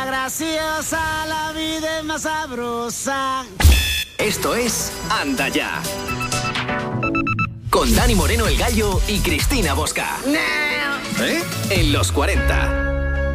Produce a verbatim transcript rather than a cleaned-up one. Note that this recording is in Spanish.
vida graciosa, la vida es más sabrosa. Esto es Anda Ya. Con Dani Moreno el Gallo y Cristina Bosca. No. ¿Eh? En los cuarenta.